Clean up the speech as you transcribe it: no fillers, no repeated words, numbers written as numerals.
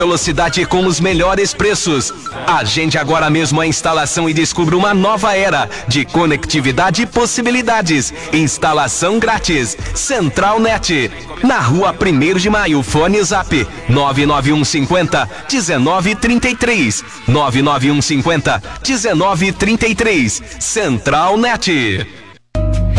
Velocidade com os melhores preços. Agende agora mesmo a instalação e descubra uma nova era de conectividade e possibilidades. Instalação grátis. Central Net. Na rua 1º de Maio, fone Zap 99150 1933. 99150 1933. Central Net.